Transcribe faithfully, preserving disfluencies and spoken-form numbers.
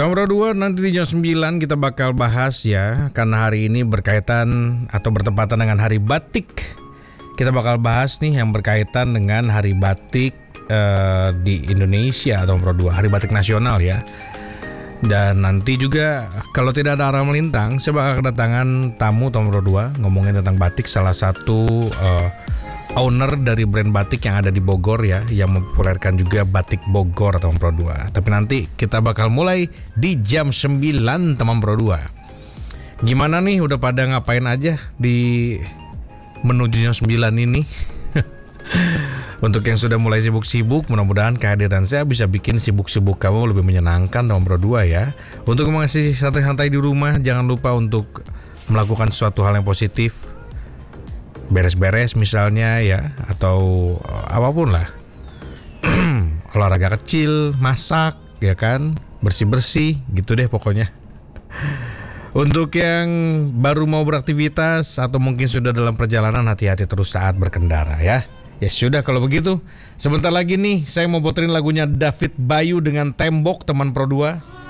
Teman Pro dua, nanti di jam sembilan kita bakal bahas ya, karena hari ini berkaitan atau bertepatan dengan Hari Batik. Kita bakal bahas nih yang berkaitan dengan Hari Batik uh, di Indonesia atau Pro dua, Hari Batik Nasional ya. Dan nanti juga kalau tidak ada arah melintang, saya bakal kedatangan tamu Tom Pro dua ngomongin tentang batik, salah satu uh, owner dari brand batik yang ada di Bogor ya, yang mempopulerkan juga batik Bogor Tom Pro dua. Tapi nanti kita bakal mulai di jam sembilan teman Pro dua. Gimana nih, udah pada ngapain aja di menuju jam sembilan ini? Untuk yang sudah mulai sibuk-sibuk, mudah-mudahan kehadiran saya bisa bikin sibuk-sibuk kamu lebih menyenangkan teman Pro dua ya. Untuk masih santai-santai di rumah, jangan lupa untuk melakukan sesuatu hal yang positif, beres-beres misalnya ya, atau apapun lah. Olahraga kecil, masak ya kan, bersih-bersih gitu deh pokoknya. Untuk yang baru mau beraktivitas atau mungkin sudah dalam perjalanan, hati-hati terus saat berkendara ya. Ya sudah kalau begitu, sebentar lagi nih saya mau puterin lagunya David Bayu dengan Tembok teman Pro dua.